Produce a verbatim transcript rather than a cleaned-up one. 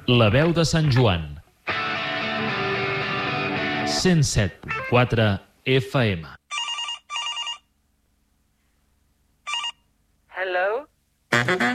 La veu de Sant Joan. cent set punt quatre F M. Hello?